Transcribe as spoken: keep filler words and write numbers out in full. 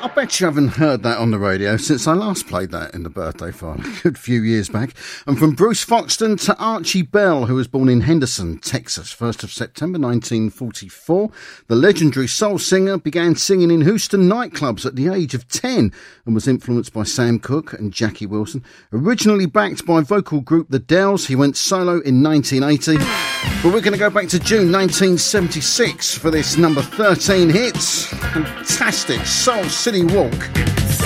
I bet you haven't heard that on the radio since I last played that in the birthday file a good few years back. And from Bruce Foxton to Archie Bell, who was born in Henderson, Texas, first of September nineteen forty-four. The legendary soul singer began singing in Houston nightclubs at the age of ten and was influenced by Sam Cooke and Jackie Wilson. Originally backed by vocal group The Dells, he went solo in nineteen eighty. But we're going to go back to June nineteen seventy-six for this number thirteen hit. Fantastic Soul City Walk.